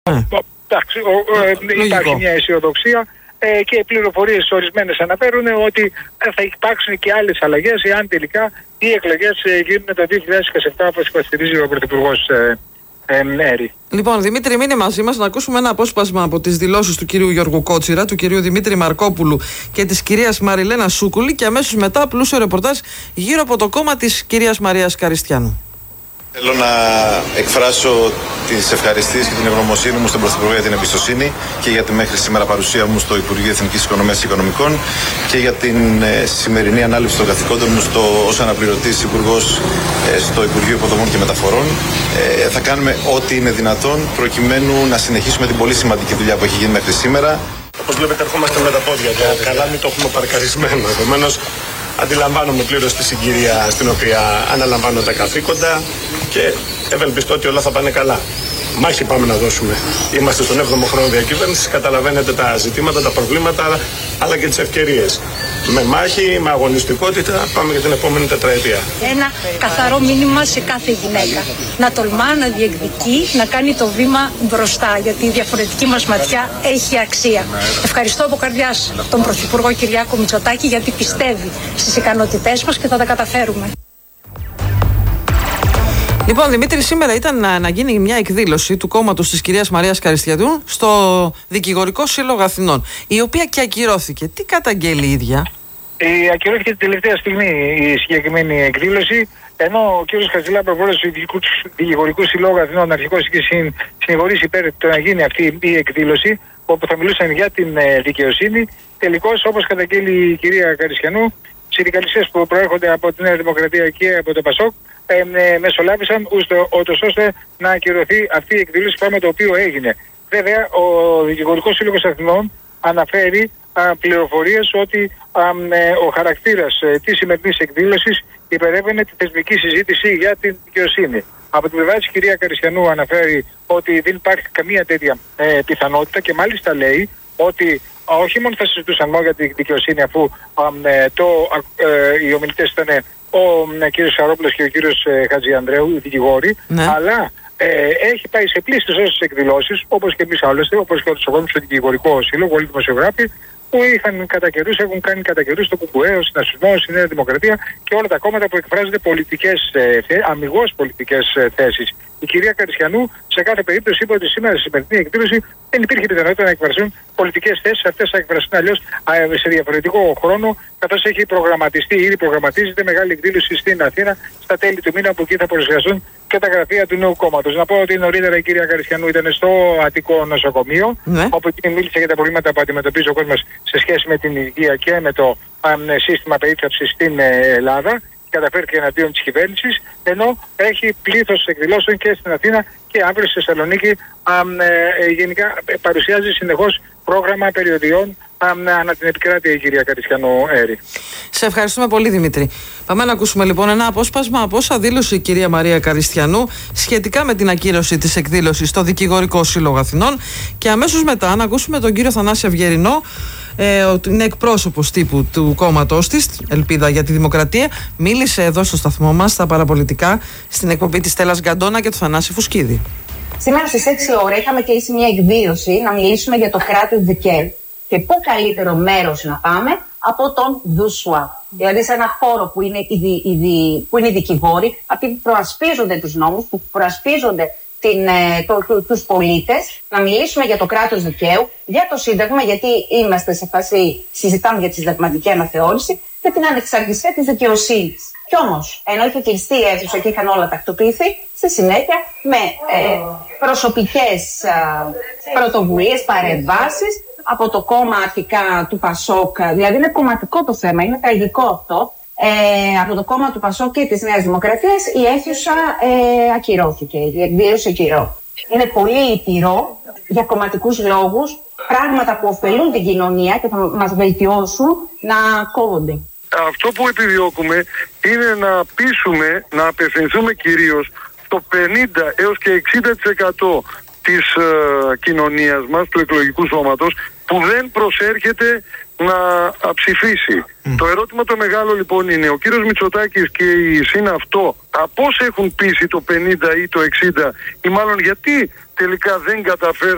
Υπάρχει μια αισιοδοξία και πληροφορίες ορισμένες αναφέρουν ότι θα υπάρξουν και άλλες αλλαγές εάν τελικά οι εκλογές γίνουν το 2027 όπως υποστηρίζει ο Πρωθυπουργός Έρη. Λοιπόν, Δημήτρη, μείνε μαζί μας να ακούσουμε ένα απόσπασμα από τις δηλώσεις του κυρίου Γιώργου Κότσιρα, του κυρίου Δημήτρη Μαρκόπουλου και της κυρίας Μαριλένα Σούκουλη και αμέσως μετά πλούσιο ρεπορτάζ γύρω από το κόμμα της κυρίας Μαρίας Καριστιανού. Θέλω να εκφράσω τις ευχαριστίες και την ευγνωμοσύνη μου στον Πρωθυπουργό για την εμπιστοσύνη και για τη μέχρι σήμερα παρουσία μου στο Υπουργείο Εθνικής Οικονομίας και Οικονομικών και για την σημερινή ανάληψη των καθηκόντων μου ως αναπληρωτής υπουργός στο Υπουργείο Υποδομών και Μεταφορών. Θα κάνουμε ό,τι είναι δυνατόν προκειμένου να συνεχίσουμε την πολύ σημαντική δουλειά που έχει γίνει μέχρι σήμερα. Όπως βλέπετε, ερχόμαστε με τα πόδια. Το καλάμι το έχουμε παρκαρισμένο. Επομένως, αντιλαμβάνομαι πλήρως τη συγκυρία στην οποία αναλαμβάνω τα καθήκοντα και ευελπιστώ ότι όλα θα πάνε καλά. Μάχη πάμε να δώσουμε. Είμαστε στον 7ο χρόνο διακυβέρνησης, καταλαβαίνετε τα ζητήματα, τα προβλήματα αλλά και τις ευκαιρίες. Με μάχη, με αγωνιστικότητα πάμε για την επόμενη τετραετία. Ένα καθαρό μήνυμα σε κάθε γυναίκα. Να τολμά, να διεκδικεί, να κάνει το βήμα μπροστά, γιατί η διαφορετική μας ματιά έχει αξία. Ευχαριστώ από καρδιάς τον Πρωθυπουργό Κυριάκο Μητσοτάκη γιατί πιστεύει στις ικανότητές μας και θα τα καταφέρουμε. Λοιπόν, Δημήτρη, σήμερα ήταν να γίνει μια εκδήλωση του κόμματος της κυρίας Μαρίας Καριστιανού στο Δικηγορικό Σύλλογο Αθηνών, η οποία και ακυρώθηκε. Τι καταγγέλει η ίδια? Ακυρώθηκε την τελευταία στιγμή η συγκεκριμένη εκδήλωση, ενώ ο κ. Χατζηλάμπρος του Δικηγορικού Συλλόγου Αθηνών αρχικός είχε συνηγορήσει υπέρ του να γίνει αυτή η εκδήλωση, όπου θα μιλούσαν για την δικαιοσύνη. Τελικώς, όπως καταγγέλει η κυρία Καριστιανού, συνδικαλιστές που προέρχονται από τη Νέα Δημοκρατία και από το ΠΑΣΟΚ μεσολάβησαν ώστε να ακυρωθεί αυτή η εκδήλωση, πράγμα το οποίο έγινε. Βέβαια, ο Δικηγορικός Σύλλογος Αθηνών αναφέρει πληροφορίες ότι ο χαρακτήρας της σημερινής εκδήλωσης υπερεύαινε τη θεσμική συζήτηση για την δικαιοσύνη. Από την πλευρά της κυρία Καριστιανού αναφέρει ότι δεν υπάρχει καμία τέτοια πιθανότητα και μάλιστα λέει ότι όχι μόνο θα συζητούσαν μόνο για τη δικαιοσύνη αφού οι ομιλητές ήταν ο κύριος Σαρόπουλος και ο κύριος Χατζιανδρέου, οι δικηγόροι, αλλά έχει πάει σε πλήστες όσες εκδηλώσεις, όπως και εμείς άλλωστε, όπως και ο κόσμος στο Δικηγορικό Σύλλογο, όλοι οι δημοσιογράφοι, που έχουν κάνει κατά καιρούς το ΚΚΕ, ο Συνασπισμός, η Νέα Δημοκρατία και όλα τα κόμματα που εκφράζονται αμιγώς πολιτικές θέσεις. Η κυρία Καριστιανού σε κάθε περίπτωση είπε ότι σήμερα στη σημερινή εκδήλωση δεν υπήρχε πιθανότητα να εκφραστούν πολιτικές θέσεις. Αυτές θα εκφραστούν αλλιώς σε διαφορετικό χρόνο, καθώς έχει προγραμματιστεί, ήδη προγραμματίζεται μεγάλη εκδήλωση στην Αθήνα στα τέλη του μήνα, που εκεί θα παρουσιαστούν και τα γραφεία του νέου κόμματος. Να πω ότι νωρίτερα η κυρία Καριστιανού ήταν στο Αττικό Νοσοκομείο, όπου εκεί μίλησε για τα προβλήματα που αντιμετωπίζει ο κόσμος σε σχέση με την υγεία και με το σύστημα περίθαλψης στην Ελλάδα. Καταφέρθηκε εναντίον της κυβέρνησης, ενώ έχει πλήθος εκδηλώσεων και στην Αθήνα και αύριο στη Θεσσαλονίκη. Γενικά παρουσιάζει συνεχώς πρόγραμμα περιοδιών ανά την επικράτεια η κυρία Καριστιανού Έρη. Σε ευχαριστούμε πολύ, Δημήτρη. Πάμε να ακούσουμε λοιπόν ένα απόσπασμα από όσα δήλωσε η κυρία Μαρία Καριστιανού σχετικά με την ακύρωση της εκδήλωσης στο Δικηγορικό Σύλλογο Αθηνών και αμέσως μετά να ακούσουμε τον κύριο Θανάση Αυγερινό. Είναι εκπρόσωπος τύπου του κόμματός της, Ελπίδα για τη Δημοκρατία. Μίλησε εδώ στο σταθμό μας στα παραπολιτικά στην εκπομπή της Στέλλας Γκαντώνα και του Θανάση Φουσκίδη. Σήμερα στις 6 ώρα είχαμε κλείσει μια εκδήλωση να μιλήσουμε για το κράτος δικαίου. Και πού καλύτερο μέρος να πάμε από τον Δουσουά. Δηλαδή σε ένα χώρο που είναι οι δικηγόροι, αυτοί που προασπίζονται τους νόμους, που προασπίζονται τους πολίτες, να μιλήσουμε για το κράτος δικαίου, για το Σύνταγμα, γιατί είμαστε σε φάση, συζητάμε για τη συνταγματική αναθεώρηση και την ανεξαρτησία της δικαιοσύνης. Κι όμως, ενώ είχε κλειστεί η αίθουσα και είχαν όλα τακτοποιηθεί, στη συνέχεια με προσωπικές πρωτοβουλίες, παρεμβάσεις από το κόμμα αρχικά του ΠΑΣΟΚ, δηλαδή είναι κομματικό το θέμα, είναι τραγικό αυτό. Από το κόμμα του ΠΑΣΟΚ και της Νέας Δημοκρατίας η αίθουσα ακυρώθηκε, η εκδήλωση ακυρώθηκε. Είναι πολύ λυπηρό για κομματικούς λόγους, πράγματα που ωφελούν την κοινωνία και θα μας βελτιώσουν να κόβονται. Αυτό που επιδιώκουμε είναι να πείσουμε, να απευθυνθούμε κυρίως στο 50 έως και 60% της κοινωνίας μας, του εκλογικού σώματος, που δεν προσέρχεται να ψηφίσει. Το ερώτημα το μεγάλο λοιπόν είναι, ο κύριος Μητσοτάκης και η ΣΥΝ αυτό, πώς έχουν πείσει το 50 ή το 60, ή μάλλον γιατί τελικά δεν καταφέρουν